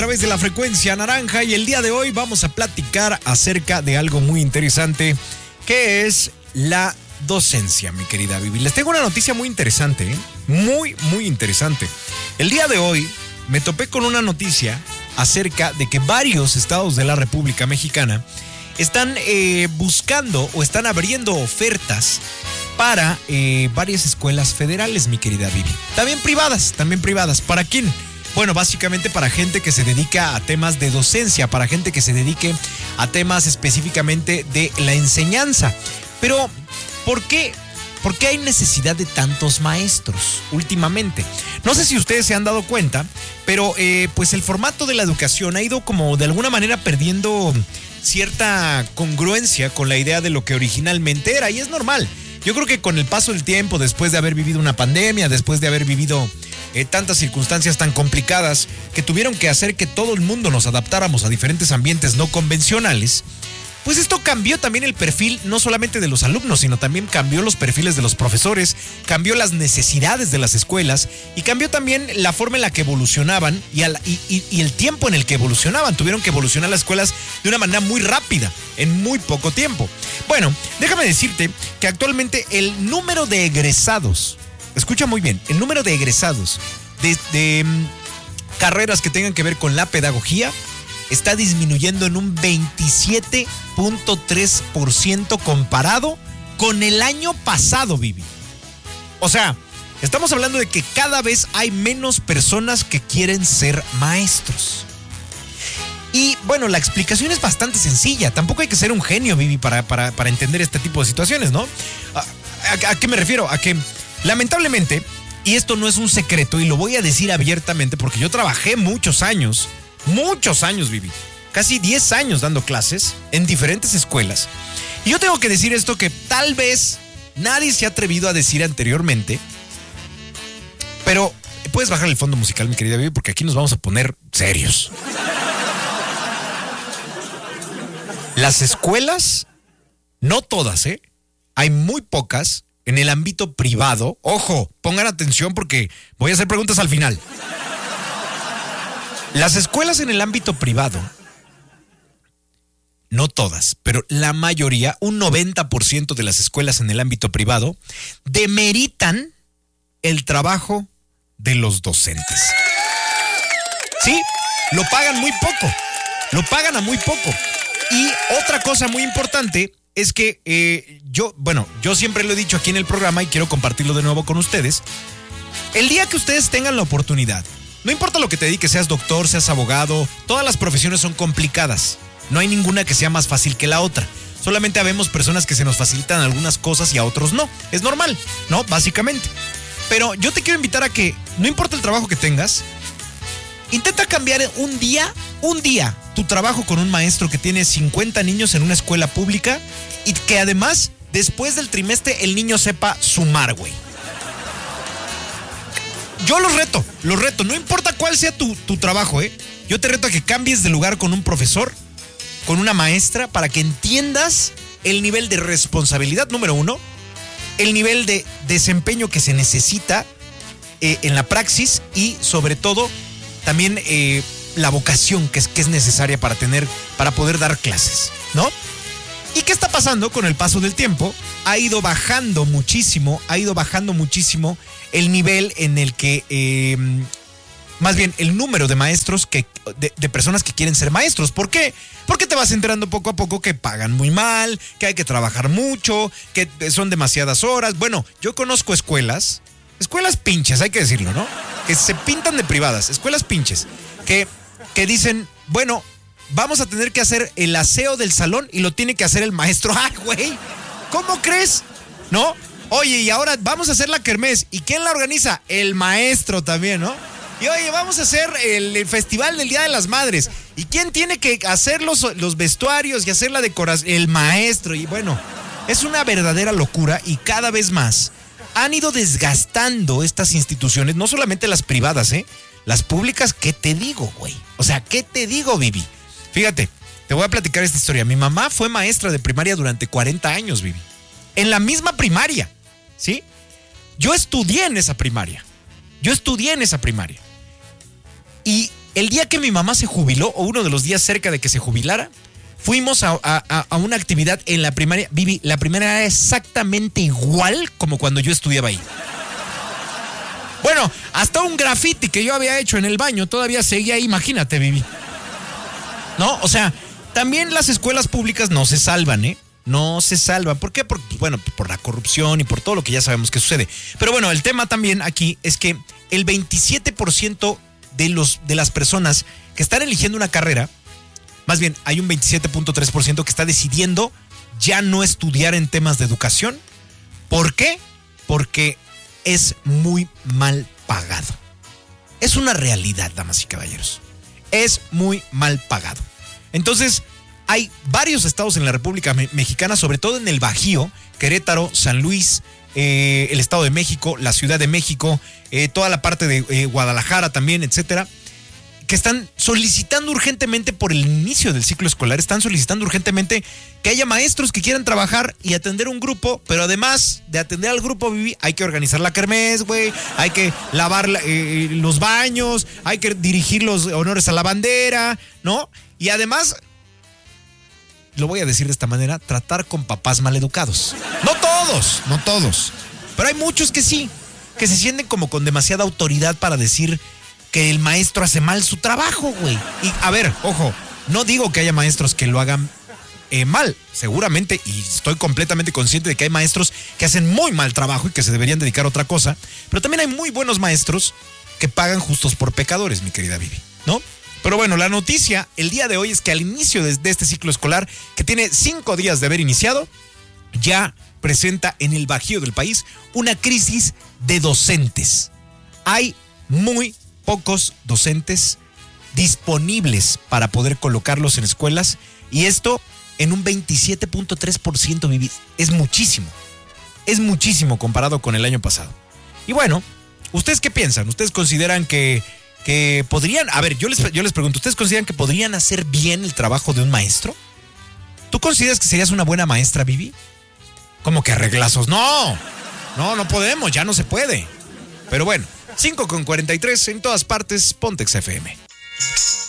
través de la frecuencia naranja y el día de hoy vamos a platicar acerca de algo muy interesante que es la docencia, mi querida Vivi. Les tengo una noticia muy interesante, muy interesante. El día de hoy me topé con una noticia acerca de que varios estados de la República Mexicana están buscando o están abriendo ofertas para varias escuelas federales, mi querida Vivi. También privadas. ¿Para quién? Bueno, básicamente para gente que se dedica a temas de docencia, para gente que se dedique a temas específicamente de la enseñanza. Pero, ¿por qué? ¿Por qué hay necesidad de tantos maestros últimamente? No sé si ustedes se han dado cuenta, pero pues el formato de la educación ha ido como de alguna manera perdiendo cierta congruencia con la idea de lo que originalmente era, y es normal. Yo creo que con el paso del tiempo, después de haber vivido una pandemia, después de haber vivido tantas circunstancias tan complicadas que tuvieron que hacer que todo el mundo nos adaptáramos a diferentes ambientes no convencionales, pues esto cambió también el perfil no solamente de los alumnos, sino también cambió los perfiles de los profesores, cambió las necesidades de las escuelas y cambió también la forma en la que evolucionaban y el tiempo en el que evolucionaban. Tuvieron que evolucionar las escuelas de una manera muy rápida, en muy poco tiempo. Bueno, déjame decirte que actualmente el número de egresados, escucha muy bien, el número de egresados de carreras que tengan que ver con la pedagogía está disminuyendo en un 27.3% comparado con el año pasado, Vivi. O sea, estamos hablando de que cada vez hay menos personas que quieren ser maestros. Y bueno, la explicación es bastante sencilla. Tampoco hay que ser un genio, Vivi, para entender este tipo de situaciones, ¿no? ¿A qué me refiero? A que lamentablemente, y esto no es un secreto y lo voy a decir abiertamente porque yo trabajé muchos años, Vivi, casi 10 años dando clases en diferentes escuelas. Y yo tengo que decir esto que tal vez nadie se ha atrevido a decir anteriormente, pero puedes bajar el fondo musical, mi querida Vivi, porque aquí nos vamos a poner serios. Las escuelas, no todas, hay muy pocas en el ámbito privado. Ojo, pongan atención porque voy a hacer preguntas al final. Las escuelas en el ámbito privado, no todas, pero la mayoría, un 90% de las escuelas en el ámbito privado, demeritan el trabajo de los docentes. Sí, lo pagan muy poco, lo pagan a muy poco. Y otra cosa muy importante es que yo siempre lo he dicho aquí en el programa y quiero compartirlo de nuevo con ustedes. El día que ustedes tengan la oportunidad, no importa lo que te dediques, seas doctor, seas abogado, todas las profesiones son complicadas. No hay ninguna que sea más fácil que la otra. Solamente habemos personas que se nos facilitan algunas cosas y a otros no. Es normal, ¿no? Básicamente. Pero yo te quiero invitar a que, no importa el trabajo que tengas, intenta cambiar un día, tu trabajo con un maestro que tiene 50 niños en una escuela pública y que además, después del trimestre, el niño sepa sumar, güey. Yo los reto, no importa cuál sea tu trabajo, yo te reto a que cambies de lugar con un profesor, con una maestra, para que entiendas el nivel de responsabilidad, número uno, el nivel de desempeño que se necesita en la praxis y sobre todo también la vocación que es necesaria para poder dar clases, ¿no? ¿Y qué está pasando con el paso del tiempo? Ha ido bajando muchísimo el nivel en el que, más bien el número de maestros, de personas que quieren ser maestros. ¿Por qué? Porque te vas enterando poco a poco que pagan muy mal, que hay que trabajar mucho, que son demasiadas horas. Bueno, yo conozco escuelas pinches, hay que decirlo, ¿no? Que se pintan de privadas, escuelas pinches, que dicen, bueno, vamos a tener que hacer el aseo del salón y lo tiene que hacer el maestro. ¡Ay, güey! ¿Cómo crees? ¿No? Oye, y ahora vamos a hacer la kermés. ¿Y quién la organiza? El maestro también, ¿no? Y oye, vamos a hacer el festival del Día de las Madres. ¿Y quién tiene que hacer los vestuarios y hacer la decoración? El maestro. Y bueno, es una verdadera locura y cada vez más han ido desgastando estas instituciones, no solamente las privadas, las públicas. ¿Qué te digo, güey? O sea, ¿qué te digo, Vivi? Fíjate, te voy a platicar esta historia. Mi mamá fue maestra de primaria durante 40 años, Vivi. En la misma primaria, ¿sí? Yo estudié en esa primaria. Y El día que mi mamá se jubiló, o uno de los días cerca de que se jubilara, fuimos a una actividad en la primaria. Vivi, la primaria era exactamente igual como cuando yo estudiaba ahí. Bueno, hasta un graffiti que yo había hecho en el baño todavía seguía ahí, imagínate, Vivi. ¿No? O sea, también las escuelas públicas no se salvan, ¿eh? No se salvan. ¿Por qué? Bueno, por la corrupción y por todo lo que ya sabemos que sucede. Pero bueno, el tema también aquí es que el 27% de las personas que están eligiendo una carrera, más bien hay un 27.3% que está decidiendo ya no estudiar en temas de educación. ¿Por qué? Porque es muy mal pagado. Es una realidad, damas y caballeros. Es muy mal pagado. Entonces, hay varios estados en la República Mexicana, sobre todo en el Bajío, Querétaro, San Luis, el Estado de México, la Ciudad de México, toda la parte de Guadalajara también, etcétera, que están solicitando urgentemente por el inicio del ciclo escolar, están solicitando urgentemente que haya maestros que quieran trabajar y atender un grupo, pero además de atender al grupo, Vivi, hay que organizar la kermés, güey, hay que lavar los baños, hay que dirigir los honores a la bandera, ¿no? Y además, lo voy a decir de esta manera, tratar con papás maleducados. No todos, pero hay muchos que sí, que se sienten como con demasiada autoridad para decir que el maestro hace mal su trabajo, güey. Y a ver, ojo, no digo que haya maestros que lo hagan mal, seguramente, y estoy completamente consciente de que hay maestros que hacen muy mal trabajo y que se deberían dedicar a otra cosa, pero también hay muy buenos maestros que pagan justos por pecadores, mi querida Vivi, ¿no? Pero bueno, la noticia el día de hoy es que al inicio de este ciclo escolar, que tiene 5 días de haber iniciado, ya presenta en el Bajío del país una crisis de docentes. Hay muy pocos docentes disponibles para poder colocarlos en escuelas, y esto en un 27.3%, Vivi. Es muchísimo comparado con el año pasado. Y bueno, ¿ustedes qué piensan? ¿Ustedes consideran que podrían, a ver, yo les pregunto, ¿ustedes consideran que podrían hacer bien el trabajo de un maestro? ¿Tú consideras que serías una buena maestra, Vivi? ¿Cómo que arreglazos? No podemos, ya no se puede. Pero bueno, 5:43 en todas partes, Pontex FM.